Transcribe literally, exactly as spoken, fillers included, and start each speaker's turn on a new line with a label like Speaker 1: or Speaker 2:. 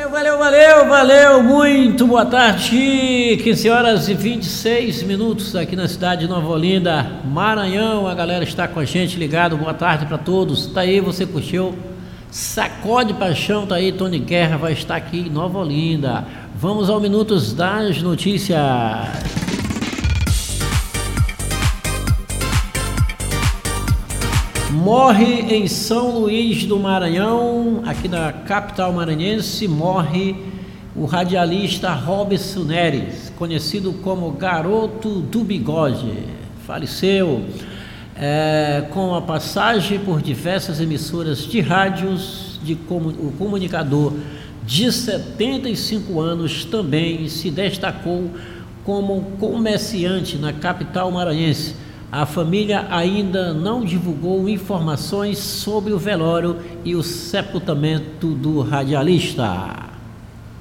Speaker 1: Valeu, valeu, valeu, valeu, muito boa tarde, quinze horas e vinte e seis minutos aqui na cidade de Nova Olinda, Maranhão. A galera está com a gente ligado, boa tarde para todos. Tá aí, você curtiu? Sacode Paixão, tá aí, Tony Guerra vai estar aqui em Nova Olinda. Vamos ao Minutos das Notícias. Morre em São Luís do Maranhão, aqui na capital maranhense, morre o radialista Robson Neres, conhecido como Garoto do Bigode. Faleceu é, com a passagem por diversas emissoras de rádios. De comu- o comunicador de setenta e cinco anos também se destacou como comerciante na capital maranhense. A família ainda não divulgou informações sobre o velório e o sepultamento do radialista.